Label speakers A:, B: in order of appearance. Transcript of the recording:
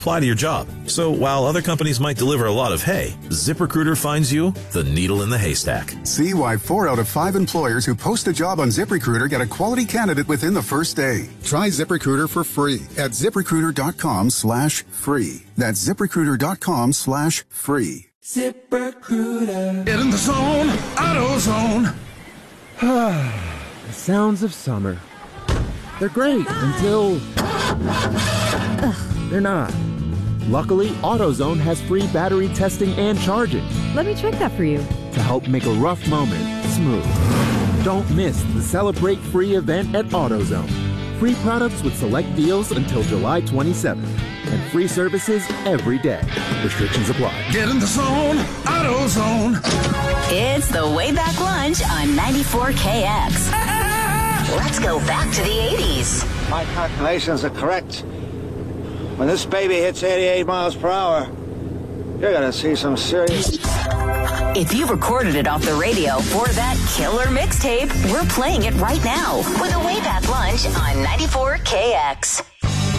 A: apply to your job. So while other companies might deliver a lot of hay, ZipRecruiter finds you the needle in the haystack.
B: See why 4 out of 5 employers who post a job on ZipRecruiter get a quality candidate within the first day. Try ZipRecruiter for free at ZipRecruiter.com/free. That's ZipRecruiter.com/free.
C: ZipRecruiter. Get in the zone, AutoZone.
D: The sounds of summer. They're great until they're not. Luckily, AutoZone has free battery testing and charging.
E: Let me check that for you.
D: To help make a rough moment smooth. Don't miss the Celebrate Free event at AutoZone. Free products with select deals until July 27th. And free services every day. Restrictions apply.
C: Get in the zone, AutoZone.
F: It's the Way Back Lunch on 94KX. Let's go back to the 80s.
G: My calculations are correct. When this baby hits 88 miles per hour, you're going to see some serious...
F: If you recorded it off the radio for that killer mixtape, we're playing it right now with a Way Back Lunch on 94KX.